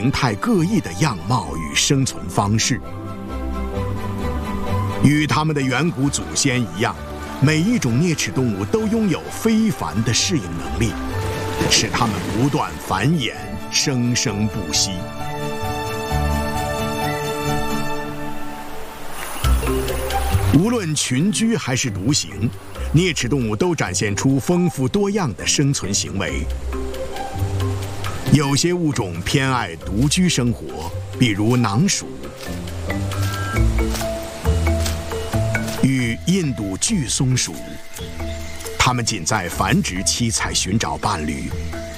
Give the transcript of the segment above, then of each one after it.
形态各异的样貌与生存方式。与它们的远古祖先一样，每一种啮齿动物都拥有非凡的适应能力，使它们不断繁衍，生生不息。无论群居还是独行，啮齿动物都展现出丰富多样的生存行为。有些物种偏爱独居生活，比如囊鼠与印度巨松鼠，它们仅在繁殖期才寻找伴侣。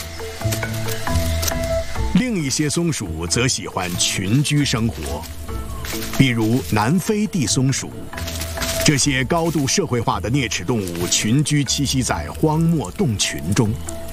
另一些松鼠则喜欢群居生活，比如南非地松鼠。这些高度社会化的啮齿动物群居栖息在荒漠洞群中。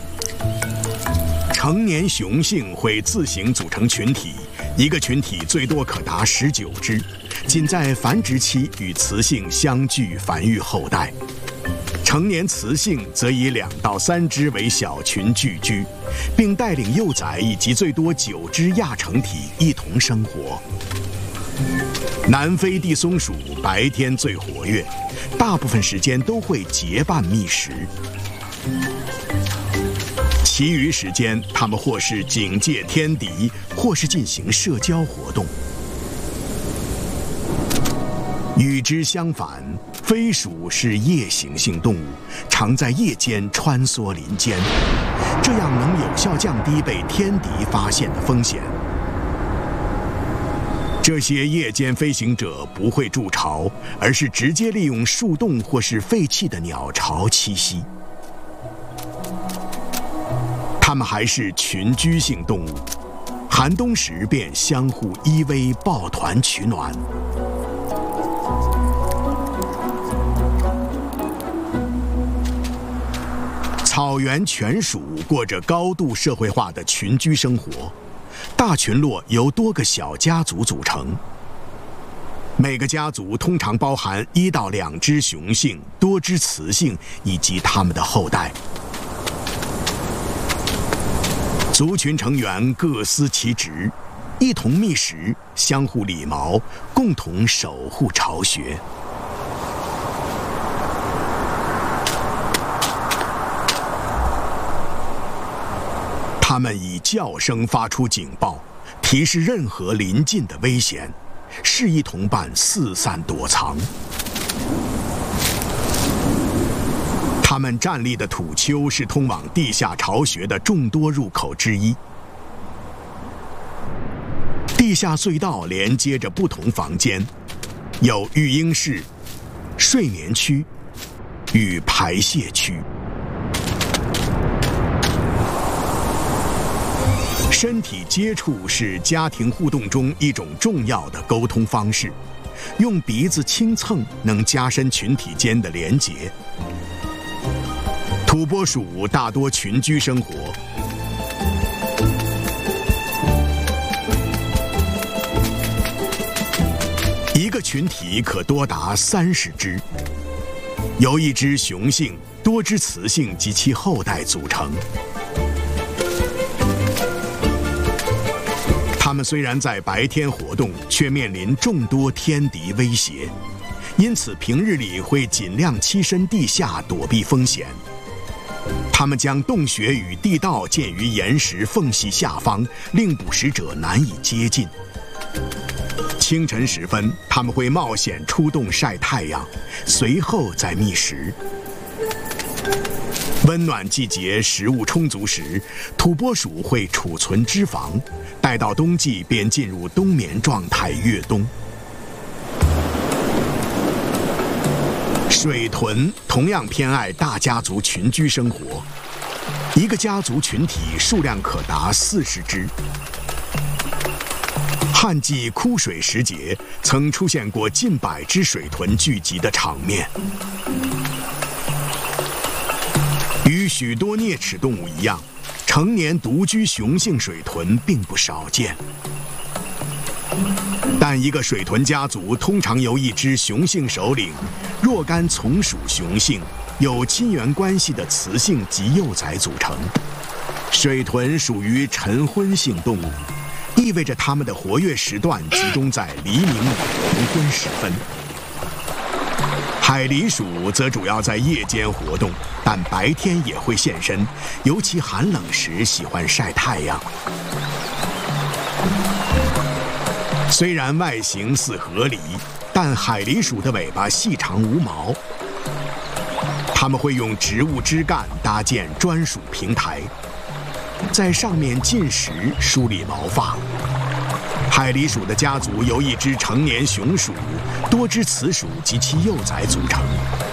成年雄性会自行组成群体，一个群体最多可达19只，仅在繁殖期与雌性相聚繁育后代。成年雌性则以2到3只为小群聚居，并带领幼崽以及最多9只亚成体一同生活。南非地松鼠白天最活跃，大部分时间都会结伴觅食，其余时间它们或是警戒天敌，或是进行社交活动。与之相反，飞鼠是夜行性动物，常在夜间穿梭林间，这样能有效降低被天敌发现的风险。这些夜间飞行者不会筑巢，而是直接利用树洞或是废弃的鸟巢栖息。它们还是群居性动物，寒冬时便相互依偎，抱团取暖。草原犬鼠过着高度社会化的群居生活。大群落由多个小家族组成，每个家族通常包含1到2只雄性、多只雌性以及它们的后代。族群成员各司其职，一同觅食，相互理毛，共同守护巢穴。它们以叫声发出警报，提示任何临近的危险，示意同伴四散躲藏。它们站立的土丘是通往地下巢穴的众多入口之一。地下隧道连接着不同房间，有育婴室、睡眠区与排泄区。身体接触是家庭互动中一种重要的沟通方式，用鼻子轻蹭能加深群体间的连结。土拨鼠大多群居生活，一个群体可多达30只，由1只雄性、多只雌性及其后代组成。它们虽然在白天活动，却面临众多天敌威胁，因此平日里会尽量栖身地下躲避风险。它们将洞穴与地道建于岩石缝隙下方，令捕食者难以接近。清晨时分，它们会冒险出洞晒太阳，随后再觅食。温暖季节食物充足时，土拨鼠会储存脂肪，待到冬季便进入冬眠状态越冬。水豚同样偏爱大家族群居生活，一个家族群体数量可达40只。旱季枯水时节，曾出现过近100只水豚聚集的场面。与许多啮齿动物一样，成年独居雄性水豚并不少见。但一个水豚家族通常由1只雄性首领、若干从属雄性、有亲缘关系的雌性及幼崽组成。水豚属于晨昏性动物，一意味着它们的活跃时段集中在黎明与黄昏时分。海狸鼠则主要在夜间活动，但白天也会现身，尤其寒冷时喜欢晒太阳。虽然外形似河狸，但海狸鼠的尾巴细长无毛。它们会用植物枝干搭建专属平台，在上面进食梳理毛发。海狸鼠的家族由一只成年雄鼠、多只雌鼠及其幼崽组成。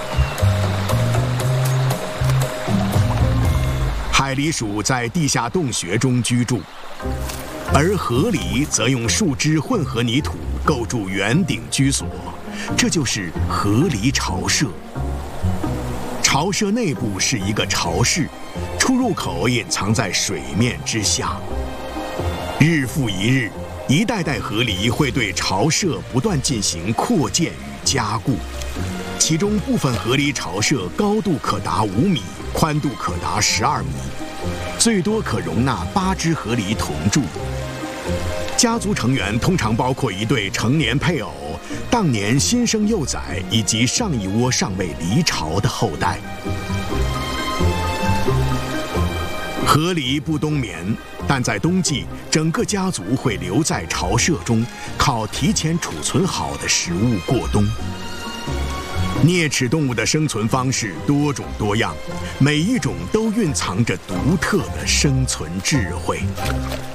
海狸鼠在地下洞穴中居住，而河狸则用树枝混合泥土构筑圆顶居所，这就是河狸巢舍。巢舍内部是一个巢室，出入口隐藏在水面之下。日复一日，一代代河狸会对巢舍不断进行扩建与加固，其中部分河狸巢舍高度可达5米，宽度可达12米，最多可容纳8只河狸同住。家族成员通常包括一对成年配偶、当年新生幼崽以及上一窝尚未离巢的后代。河狸不冬眠，但在冬季，整个家族会留在巢舍中，靠提前储存好的食物过冬。啮齿动物的生存方式多种多样，每一种都蕴藏着独特的生存智慧。